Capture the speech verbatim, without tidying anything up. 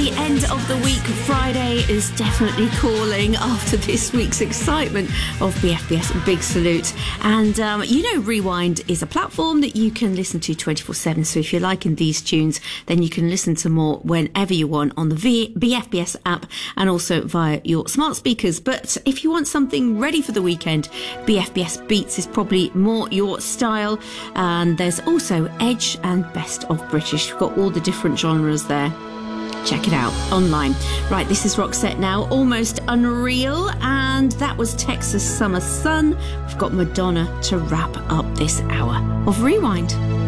The end of the week, Friday, is definitely calling after this week's excitement of B F B S Big Salute. And um, you know, Rewind is a platform that you can listen to twenty-four seven. So if you're liking these tunes, then you can listen to more whenever you want on the v- B F B S app and also via your smart speakers. But if you want something ready for the weekend, B F B S Beats is probably more your style. And there's also Edge and Best of British. We've got all the different genres there. Check it out online. Right, this is Roxette now, Almost Unreal, and that was Texas Summer Sun. We've got Madonna to wrap up this hour of Rewind.